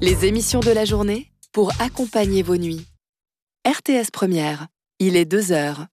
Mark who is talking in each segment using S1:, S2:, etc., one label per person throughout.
S1: Les émissions de la journée pour accompagner vos nuits. RTS Première, il est 2h.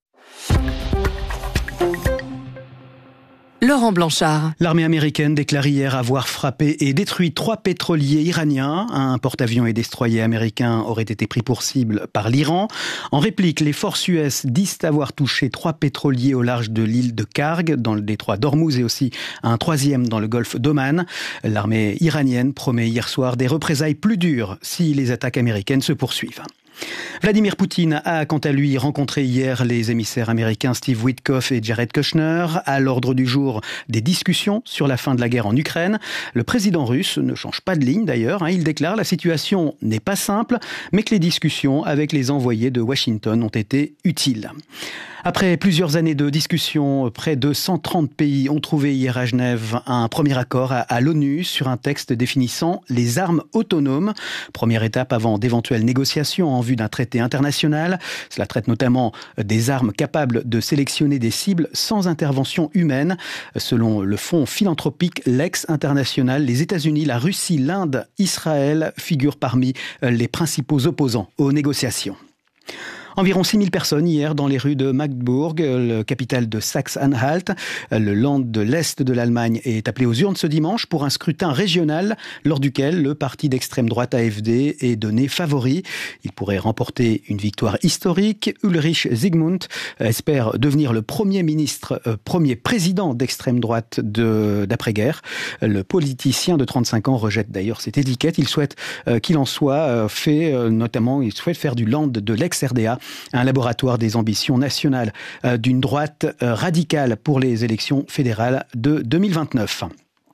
S1: Laurent Blanchard.
S2: L'armée américaine déclare hier avoir frappé et détruit 3 pétroliers iraniens. Un porte-avions et destroyer américain aurait été pris pour cible par l'Iran. En réplique, les forces US disent avoir touché 3 pétroliers au large de l'île de Karg, dans le détroit d'Ormuz, et aussi un 3e dans le golfe d'Oman. L'armée iranienne promet hier soir des représailles plus dures si les attaques américaines se poursuivent. Vladimir Poutine a quant à lui rencontré hier les émissaires américains Steve Witkoff et Jared Kushner. À l'ordre du jour, des discussions sur la fin de la guerre en Ukraine. Le président russe ne change pas de ligne d'ailleurs. Il déclare la situation n'est pas simple, mais que les discussions avec les envoyés de Washington ont été utiles. Après plusieurs années de discussions, près de 130 pays ont trouvé hier à Genève un premier accord à l'ONU sur un texte définissant les armes autonomes. Première étape avant d'éventuelles négociations en vue d'un traité international. Cela traite notamment des armes capables de sélectionner des cibles sans intervention humaine. Selon le fonds philanthropique Lex International, les États-Unis, la Russie, l'Inde, Israël figurent parmi les principaux opposants aux négociations. Environ 6000 personnes hier dans les rues de Magdeburg, le capitale de Saxe-Anhalt. Le Land de l'Est de l'Allemagne est appelé aux urnes ce dimanche pour un scrutin régional lors duquel le parti d'extrême droite AfD est donné favori. Il pourrait remporter une victoire historique. Ulrich Zygmunt espère devenir le premier président d'extrême droite d'après-guerre. Le politicien de 35 ans rejette d'ailleurs cette étiquette. Il souhaite qu'il en soit fait, notamment, il souhaite faire du Land de l'ex-RDA un laboratoire des ambitions nationales d'une droite radicale pour les élections fédérales de 2029.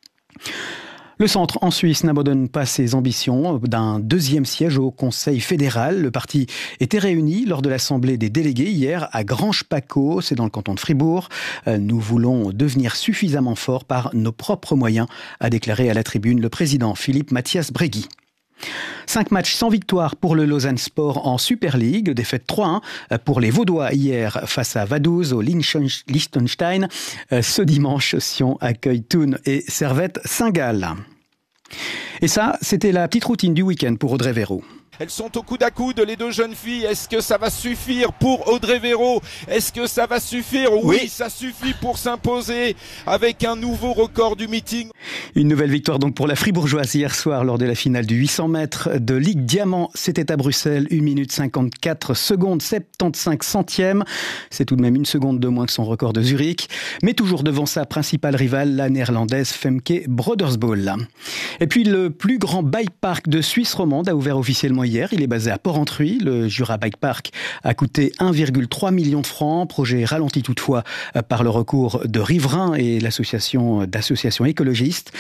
S2: Le centre en Suisse n'abandonne pas ses ambitions d'un 2e siège au Conseil fédéral. Le parti était réuni lors de l'Assemblée des délégués hier à Granges-Paccot, c'est dans le canton de Fribourg. Nous voulons devenir suffisamment forts par nos propres moyens, a déclaré à la tribune le président Philippe Mathias Bregui. 5 matchs sans victoire pour le Lausanne Sport en Super League. Défaite 3-1 pour les Vaudois hier face à Vaduz au Liechtenstein. Ce dimanche, Sion accueille Thun et Servette Saint-Gall. Et ça, c'était la petite routine du week-end pour Audrey Véro.
S3: Elles sont au coude à coude, les deux jeunes filles. Est-ce que ça va suffire pour Audrey Véro? Est-ce que ça va suffire? Oui, ça suffit pour s'imposer avec un nouveau record du meeting.
S2: Une nouvelle victoire donc pour la Fribourgeoise hier soir lors de la finale du 800 mètres de Ligue Diamant. C'était à Bruxelles, 1 minute 54 secondes, 75 centièmes. C'est tout de même 1 seconde de moins que son record de Zurich. Mais toujours devant sa principale rivale, la néerlandaise Femke Brodersbol. Et puis le plus grand bike park de Suisse romande a ouvert officiellement hier. Il est basé à Porrentruy. Le Jura Bike Park a coûté 1,3 million de francs. Projet ralenti toutefois par le recours de riverains et l'association d'associations écologistes.